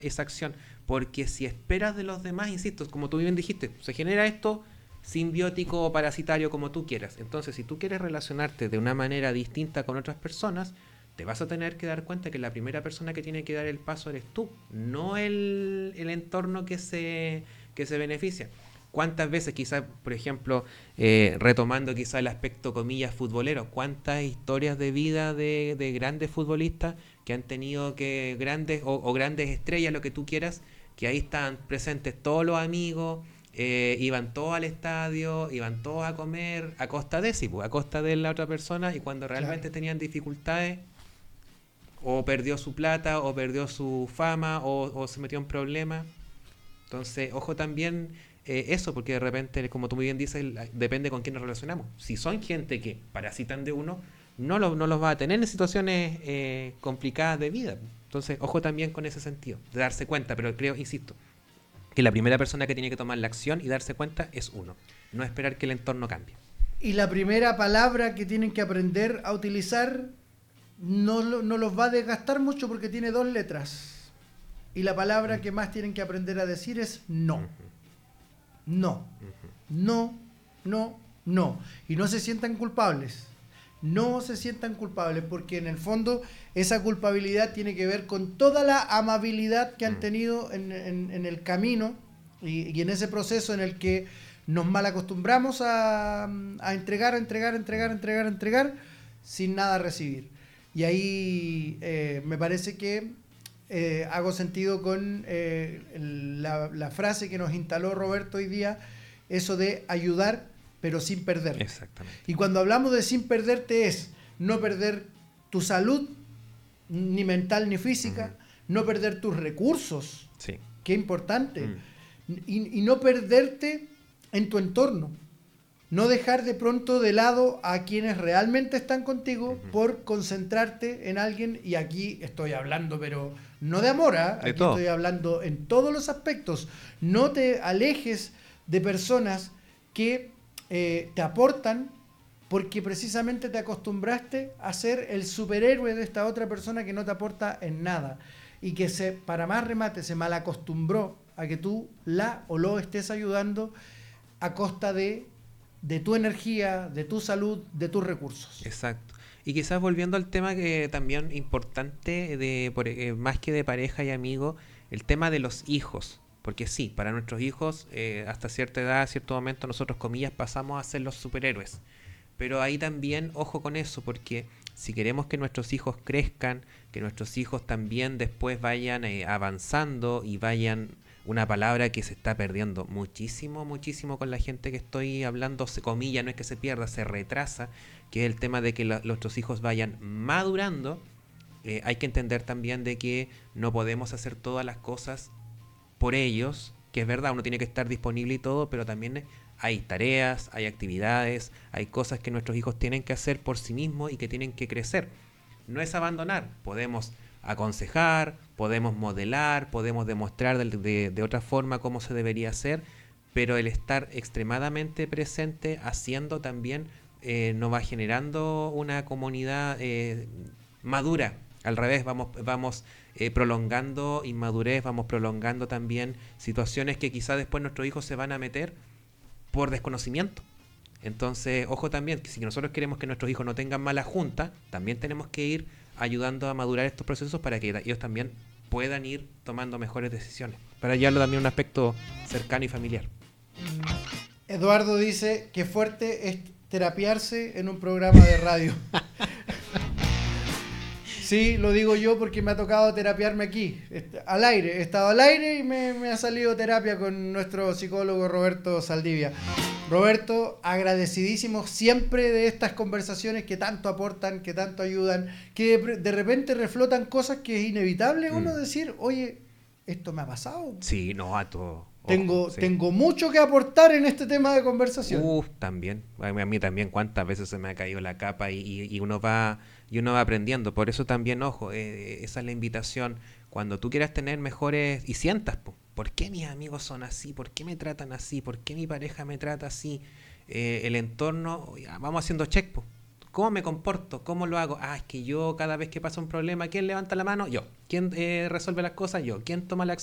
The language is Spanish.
esa acción, porque si esperas de los demás, insisto, como tú bien dijiste, se genera esto simbiótico o parasitario como tú quieras. Entonces, si tú quieres relacionarte de una manera distinta con otras personas, te vas a tener que dar cuenta que la primera persona que tiene que dar el paso eres tú, no el entorno que se beneficia. ¿Cuántas veces, quizás, por ejemplo, retomando quizás el aspecto comillas futbolero, cuántas historias de vida de grandes futbolistas que han tenido que grandes o grandes estrellas, lo que tú quieras, que ahí están presentes todos los amigos, iban todos al estadio, iban todos a comer a costa de sí, pues, a costa de la otra persona, y cuando realmente Claro. tenían dificultades, o perdió su plata, o perdió su fama, o se metió en problemas. Entonces, ojo también eso, porque de repente, como tú muy bien dices, depende con quién nos relacionamos. Si son gente que parasitan de uno, no los va a tener en situaciones complicadas de vida. Entonces, ojo también con ese sentido, de darse cuenta, pero creo, insisto, que la primera persona que tiene que tomar la acción y darse cuenta es uno, no esperar que el entorno cambie. Y la primera palabra que tienen que aprender a utilizar no los va a desgastar mucho porque tiene dos letras. Y la palabra que más tienen que aprender a decir es no. Ujú, No. ujú. No, no, no. Y no se sientan culpables. No se sientan culpables porque en el fondo esa culpabilidad tiene que ver con toda la amabilidad que han Mm. tenido en el camino y en ese proceso en el que nos mal acostumbramos a entregar, entregar, entregar, Mm. entregar, entregar sin nada recibir. Y ahí me parece que hago sentido con la frase que nos instaló Roberto hoy día, eso de ayudar pero sin perderte. Exactamente. Y cuando hablamos de sin perderte es no perder tu salud, ni mental ni Ujú. física, no perder tus recursos, Sí. qué importante, Mm. y no perderte en tu entorno. No dejar de pronto de lado a quienes realmente están contigo Ujú. por concentrarte en alguien, y aquí estoy hablando, pero no de amor, ¿ah? De Aquí todo. estoy hablando en todos los aspectos. No te alejes de personas que te aportan porque precisamente te acostumbraste a ser el superhéroe de esta otra persona que no te aporta en nada y que para más remate se malacostumbró a que tú la o lo estés ayudando a costa de tu energía, de tu salud, de tus recursos. Exacto. Y quizás volviendo al tema que también importante más que de pareja y amigos, el tema de los hijos. Porque sí, para nuestros hijos, hasta cierta edad, cierto momento, nosotros, comillas, pasamos a ser los superhéroes. Pero ahí también, ojo con eso, porque si queremos que nuestros hijos crezcan, que nuestros hijos también después vayan avanzando y vayan, una palabra que se está perdiendo muchísimo, muchísimo con la gente que estoy hablando, comillas, no es que se pierda, se retrasa, que es el tema de que nuestros hijos vayan madurando. Hay que entender también de que no podemos hacer todas las cosas por ellos, que es verdad, uno tiene que estar disponible y todo, pero también hay tareas, hay actividades, hay cosas que nuestros hijos tienen que hacer por sí mismos y que tienen que crecer. No es abandonar, podemos aconsejar, podemos modelar, podemos demostrar de otra forma cómo se debería hacer, pero el estar extremadamente presente haciendo también nos va generando una comunidad madura. Al revés, vamos prolongando inmadurez, vamos prolongando también situaciones que quizás después nuestros hijos se van a meter por desconocimiento. Entonces, ojo también, que si nosotros queremos que nuestros hijos no tengan mala junta, también tenemos que ir ayudando a madurar estos procesos para que ellos también puedan ir tomando mejores decisiones. Para llevarlo también a un aspecto cercano y familiar. Eduardo dice que fuerte es terapiarse en un programa de radio. Sí, lo digo yo porque me ha tocado terapiarme aquí, al aire. He estado al aire y me ha salido terapia con nuestro psicólogo Roberto Saldivia. Roberto, agradecidísimo siempre de estas conversaciones que tanto aportan, que tanto ayudan, que de repente reflotan cosas que es inevitable uno Mm. decir, oye, esto me ha pasado. Sí, no, a todo. Ojo, Tengo, sí. tengo mucho que aportar en este tema de conversación. También. A mí también cuántas veces se me ha caído la capa y uno va aprendiendo. Por eso también, ojo, esa es la invitación. Cuando tú quieras tener mejores y sientas, ¿por qué mis amigos son así? ¿Por qué me tratan así? ¿Por qué mi pareja me trata así? El entorno, ya, vamos haciendo check, ¿Cómo me comporto? ¿Cómo lo hago? Ah, es que yo cada vez que pasa un problema, ¿quién levanta la mano? Yo. ¿Quién resuelve las cosas? Yo. ¿Quién toma la acción?